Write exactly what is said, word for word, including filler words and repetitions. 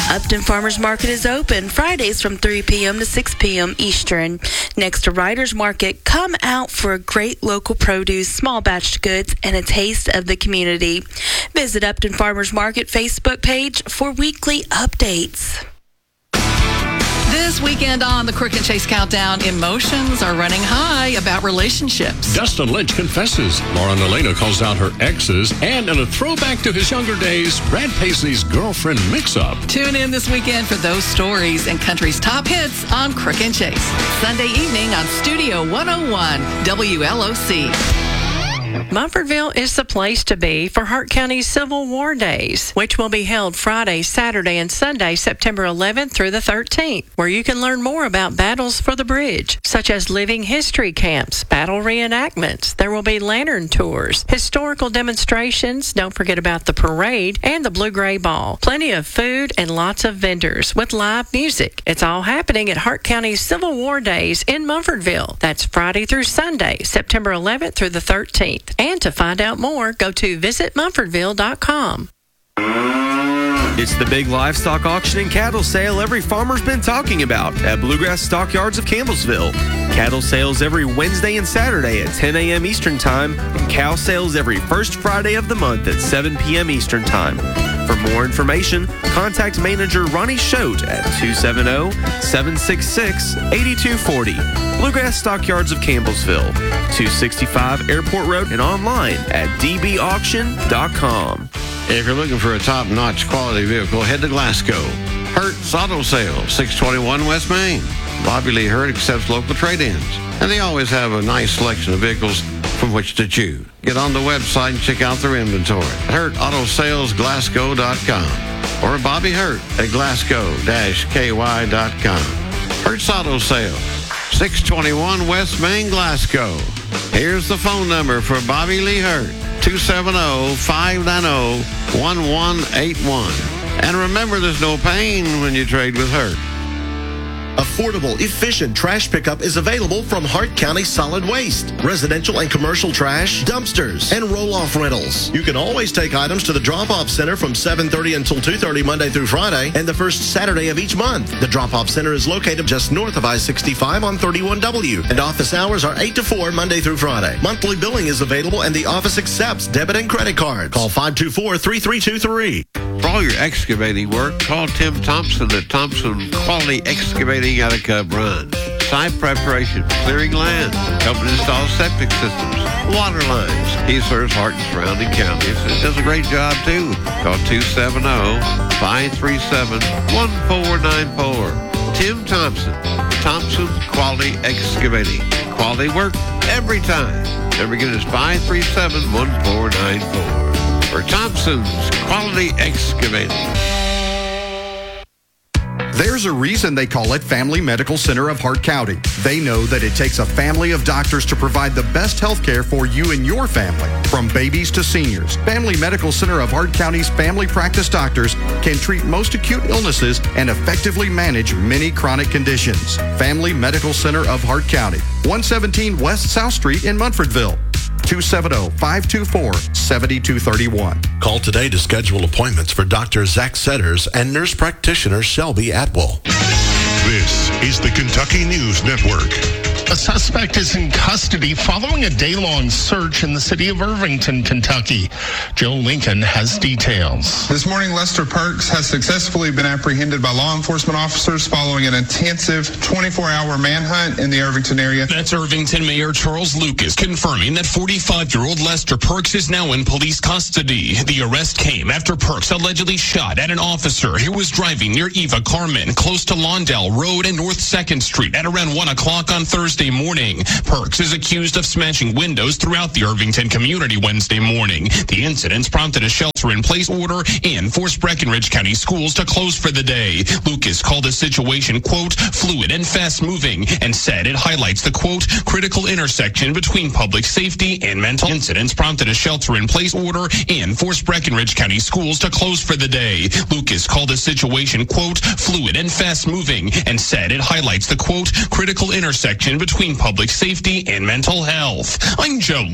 Upton Farmers Market is open Fridays from three p.m. to six p.m. Eastern. Next to Riders Market, come out for great local produce, small batch goods, and a taste of the community. Visit Upton Farmers Market Facebook page for weekly updates. This weekend on the Crook and Chase Countdown, emotions are running high about relationships. Dustin Lynch confesses. Lauren Elena calls out her exes. And in a throwback to his younger days, Brad Paisley's girlfriend mix-up. Tune in this weekend for those stories and country's top hits on Crook and Chase. Sunday evening on Studio one oh one, W L O C. Munfordville is the place to be for Hart County Civil War Days, which will be held Friday, Saturday, and Sunday, September eleventh through the thirteenth, where you can learn more about battles for the bridge, such as living history camps, battle reenactments. There will be lantern tours, historical demonstrations, don't forget about the parade, and the Blue-Gray Ball. Plenty of food and lots of vendors with live music. It's all happening at Hart County Civil War Days in Munfordville. That's Friday through Sunday, September eleventh through the thirteenth. And to find out more, go to visit munfordville dot com. It's the big livestock auction and cattle sale every farmer's been talking about at Bluegrass Stockyards of Campbellsville. Cattle sales every Wednesday and Saturday at ten a.m. Eastern Time, and cow sales every first Friday of the month at seven p.m. Eastern Time. For more information, contact manager Ronnie Schote at two seven zero, seven six six, eight two four zero. Bluegrass Stockyards of Campbellsville, two sixty-five Airport Road, and online at d b auction dot com. If you're looking for a top-notch quality vehicle, head to Glasgow. Hurt's Auto Sales, six twenty-one West Main. Bobby Lee Hurt accepts local trade-ins, and they always have a nice selection of vehicles from which to choose. Get on the website and check out their inventory at hurt auto sales glasgow dot com or Bobby Hurt at glasgow dash k y dot com. Hurt's Auto Sales, six twenty-one West Main, Glasgow. Here's the phone number for Bobby Lee Hurt, two seven zero, five nine zero, one one eight one. And remember, there's no pain when you trade with Hurt. Affordable, efficient trash pickup is available from Hart County Solid Waste. Residential and commercial trash, dumpsters, and roll-off rentals. You can always take items to the drop-off center from seven thirty until two thirty Monday through Friday and the first Saturday of each month. The drop-off center is located just north of I sixty-five on thirty-one W, and office hours are eight to four Monday through Friday. Monthly billing is available, and the office accepts debit and credit cards. Call five two four, three three two three. For all your excavating work, call Tim Thompson at Thompson Quality Excavating out of Cub Run. Site preparation, clearing land, helping install septic systems, water lines. He serves Hart and surrounding counties and does a great job too. Call two seven zero, five three seven, one four nine four. Tim Thompson, Thompson Quality Excavating. Quality work every time. Number again is five three seven, one four nine four. For Thompson's Quality Excavating. There's a reason they call it Family Medical Center of Hart County. They know that it takes a family of doctors to provide the best health care for you and your family, from babies to seniors. Family Medical Center of Hart County's family practice doctors can treat most acute illnesses and effectively manage many chronic conditions. Family Medical Center of Hart County, one seventeen West South Street in Munfordville. two seven zero, five two four, seven two three one. Call today to schedule appointments for Doctor Zach Setters and nurse practitioner Shelby Atwell. This is the Kentucky News Network. A suspect is in custody following a day-long search in the city of Irvington, Kentucky. Joe Lincoln has details. This morning, Lester Perks has successfully been apprehended by law enforcement officers following an intensive twenty-four hour manhunt in the Irvington area. That's Irvington Mayor Charles Lucas confirming that forty-five-year-old Lester Perks is now in police custody. The arrest came after Perks allegedly shot at an officer who was driving near Eva Carmen, close to Lawndale Road and North second Street at around one o'clock on Thursday morning. Perks is accused of smashing windows throughout the Irvington community Wednesday morning. The incidents prompted a shelter-in-place order and forced Breckinridge County schools to close for the day. Lucas called the situation, quote, fluid and fast-moving, and said it highlights the, quote, critical intersection between public safety and mental incidents prompted a shelter-in-place order and forced Breckinridge County schools to close for the day. Lucas called the situation, quote, fluid and fast-moving, and said it highlights the, quote, critical intersection between public safety and mental health. I'm Joe